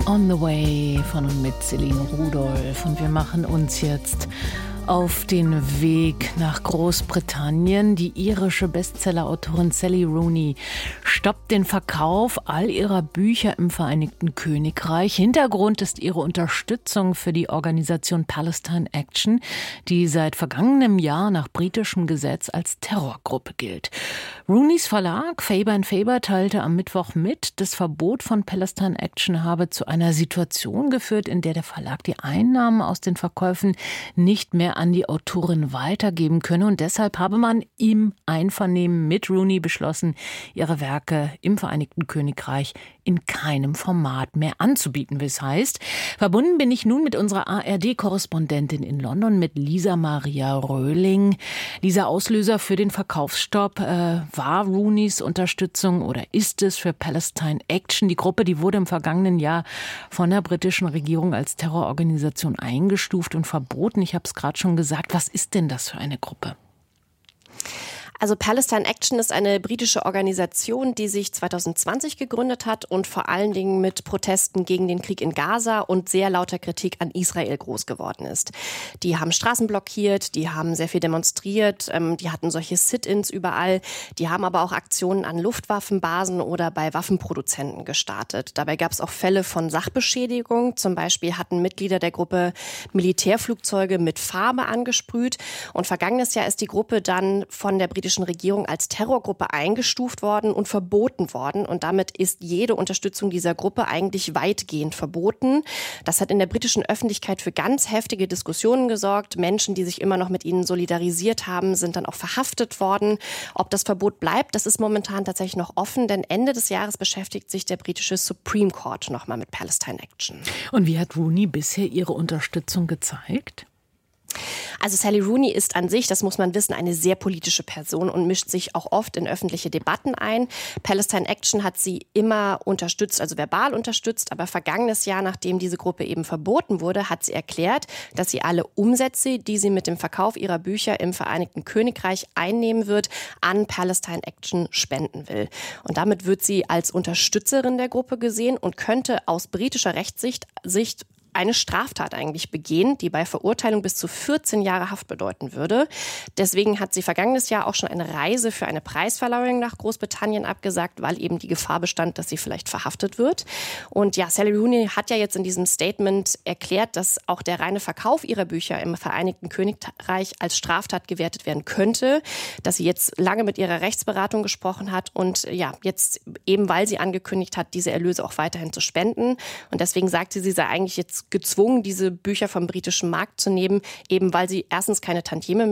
On the Way von und mit Celine Rudolph. Und wir machen uns jetzt auf den Weg nach Großbritannien. Die irische Bestsellerautorin Sally Rooney stoppt den Verkauf all ihrer Bücher im Vereinigten Königreich. Hintergrund ist ihre Unterstützung für die Organisation Palestine Action, die seit vergangenem Jahr nach britischem Gesetz als Terrorgruppe gilt. Rooneys Verlag Faber & Faber teilte am Mittwoch mit, das Verbot von Palestine Action habe zu einer Situation geführt, in der der Verlag die Einnahmen aus den Verkäufen nicht mehr an die Autorin weitergeben könne. Und deshalb habe man im Einvernehmen mit Rooney beschlossen, ihre Werke im Vereinigten Königreich in keinem Format mehr anzubieten, wie es heißt. Verbunden bin ich nun mit unserer ARD-Korrespondentin in London, mit Lisa Maria Röhling. Lisa, Auslöser für den Verkaufsstopp war Rooneys Unterstützung oder ist es für Palestine Action? Die Gruppe, die wurde im vergangenen Jahr von der britischen Regierung als Terrororganisation eingestuft und verboten. Ich habe es gerade schon gesagt. Was ist denn das für eine Gruppe? Also Palestine Action ist eine britische Organisation, die sich 2020 gegründet hat und vor allen Dingen mit Protesten gegen den Krieg in Gaza und sehr lauter Kritik an Israel groß geworden ist. Die haben Straßen blockiert, die haben sehr viel demonstriert, die hatten solche Sit-ins überall, die haben aber auch Aktionen an Luftwaffenbasen oder bei Waffenproduzenten gestartet. Dabei gab es auch Fälle von Sachbeschädigung. Zum Beispiel hatten Mitglieder der Gruppe Militärflugzeuge mit Farbe angesprüht. Und vergangenes Jahr ist die Gruppe dann von der britischen Regierung als Terrorgruppe eingestuft worden und verboten worden. Und damit ist jede Unterstützung dieser Gruppe eigentlich weitgehend verboten. Das hat in der britischen Öffentlichkeit für ganz heftige Diskussionen gesorgt. Menschen, die sich immer noch mit ihnen solidarisiert haben, sind dann auch verhaftet worden. Ob das Verbot bleibt, das ist momentan tatsächlich noch offen, denn Ende des Jahres beschäftigt sich der britische Supreme Court nochmal mit Palestine Action. Und wie hat Rooney bisher ihre Unterstützung gezeigt? Also Sally Rooney ist an sich, das muss man wissen, eine sehr politische Person und mischt sich auch oft in öffentliche Debatten ein. Palestine Action hat sie immer unterstützt, also verbal unterstützt, aber vergangenes Jahr, nachdem diese Gruppe eben verboten wurde, hat sie erklärt, dass sie alle Umsätze, die sie mit dem Verkauf ihrer Bücher im Vereinigten Königreich einnehmen wird, an Palestine Action spenden will. Und damit wird sie als Unterstützerin der Gruppe gesehen und könnte aus britischer Rechtssicht eine Straftat eigentlich begehen, die bei Verurteilung bis zu 14 Jahre Haft bedeuten würde. Deswegen hat sie vergangenes Jahr auch schon eine Reise für eine Preisverleihung nach Großbritannien abgesagt, weil eben die Gefahr bestand, dass sie vielleicht verhaftet wird. Und ja, Sally Rooney hat ja jetzt in diesem Statement erklärt, dass auch der reine Verkauf ihrer Bücher im Vereinigten Königreich als Straftat gewertet werden könnte, dass sie jetzt lange mit ihrer Rechtsberatung gesprochen hat und ja, jetzt eben, weil sie angekündigt hat, diese Erlöse auch weiterhin zu spenden. Und deswegen sagte sie sei eigentlich jetzt gezwungen, diese Bücher vom britischen Markt zu nehmen, eben weil sie erstens keine Tantieme